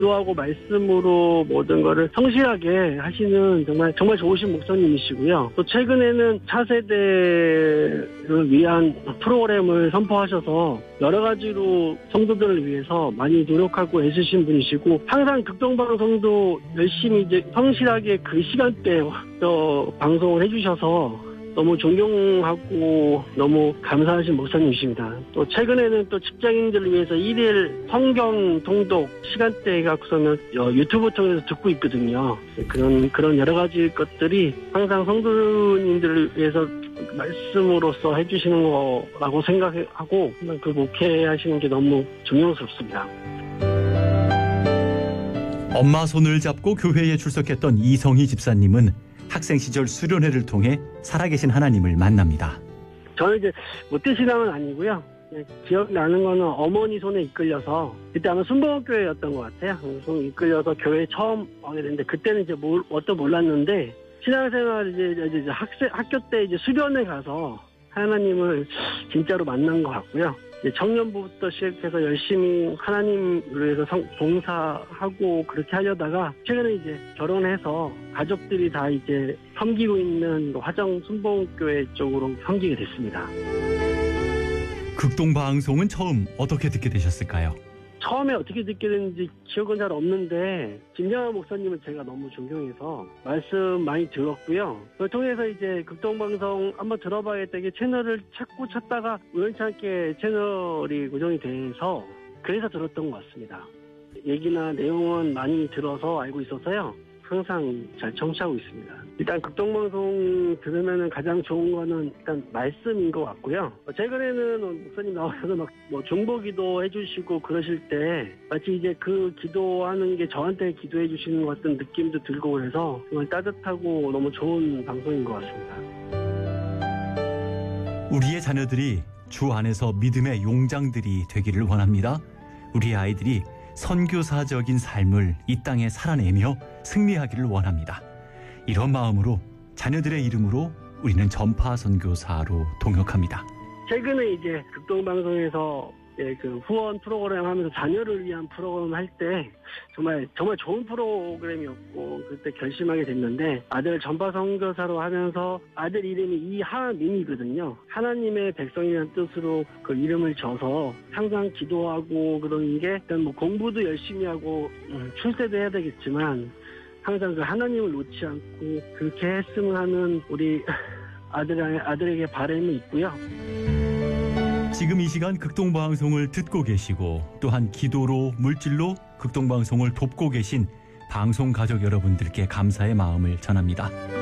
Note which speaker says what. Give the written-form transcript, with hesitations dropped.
Speaker 1: 기도하고 말씀으로 모든 거를 성실하게 하시는 정말 좋으신 목사님이시고요. 또 최근에는 차세대를 위한 프로그램을 선포하셔서 여러 가지로 성도들을 위해서 많이 노력하고 애쓰신 분이시고, 항상 극동방송도 열심히 이제 성실하게 그 시간대에 방송을 해주셔서 너무 존경하고 너무 감사하신 목사님이십니다. 또 최근에는 또 직장인들을 위해서 1일 성경 통독 시간대가 우선은 유튜브 통해서 듣고 있거든요. 그런 여러 가지 것들이 항상 성도님들을 위해서 말씀으로서 해주시는 거라고 생각하고 그 목회하시는 게 너무 존경스럽습니다.
Speaker 2: 엄마 손을 잡고 교회에 출석했던 이성희 집사님은 학생 시절 수련회를 통해 살아계신 하나님을 만납니다.
Speaker 1: 저는 이제 모태신앙은 아니고요. 기억나는 거는 어머니 손에 이끌려서, 그때 아마 순복음교회였던 것 같아요. 손에 이끌려서 교회에 처음 오게 됐는데, 그때는 이제 뭣도 몰랐는데, 신앙생활 이제 학교 때 이제 수련회 가서 하나님을 진짜로 만난 것 같고요. 청년부부터 시작해서 열심히 하나님을 위해서 봉사하고 그렇게 하려다가 최근에 이제 결혼해서 가족들이 다 이제 섬기고 있는 화정 순복음교회 쪽으로 섬기게 됐습니다.
Speaker 2: 극동방송은 처음 어떻게 듣게 되셨을까요?
Speaker 1: 처음에 어떻게 듣게 됐는지 기억은 잘 없는데, 김양환 목사님을 제가 너무 존경해서 말씀 많이 들었고요. 그걸 통해서 이제 극동방송 한번 들어봐야겠다, 이게 채널을 찾다가 우연찮게 채널이 고정이 돼서 그래서 들었던 것 같습니다. 얘기나 내용은 많이 들어서 알고 있어서요. 항상 잘 청취하고 있습니다. 일단 극동방송 들으면 가장 좋은 거는 일단 말씀인 것 같고요. 최근에는 목사님 나와서 막 중보기도 해주시고 그러실 때 마치 이제 그 기도하는 게 저한테 기도해 주시는 것 같은 느낌도 들고 그래서 정말 따뜻하고 너무 좋은 방송인 것 같습니다.
Speaker 2: 우리의 자녀들이 주 안에서 믿음의 용장들이 되기를 원합니다. 우리 아이들이 선교사적인 삶을 이 땅에 살아내며 승리하기를 원합니다. 이런 마음으로 자녀들의 이름으로 우리는 전파 선교사로 동역합니다.
Speaker 1: 최근에 이제 극동방송에서 그 후원 프로그램 하면서 자녀를 위한 프로그램 할 때 정말 좋은 프로그램이었고, 그때 결심하게 됐는데, 아들 전파 선교사로 하면서 아들 이름이 이하민이거든요. 하나님의 백성이라는 뜻으로 그 이름을 져서 항상 기도하고 그러는 게, 일단 공부도 열심히 하고 출세도 해야 되겠지만 항상 그 하나님을 놓지 않고 그렇게 했으면 하는 우리 아들에게 바람이 있고요.
Speaker 2: 지금 이 시간 극동방송을 듣고 계시고 또한 기도로 물질로 극동방송을 돕고 계신 방송 가족 여러분들께 감사의 마음을 전합니다.